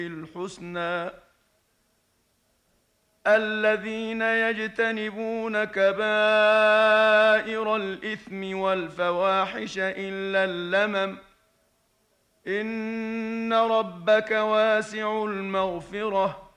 الحسنى الذين يجتنبون كبائر الإثم والفواحش إلا اللمم إن ربك واسع المغفرة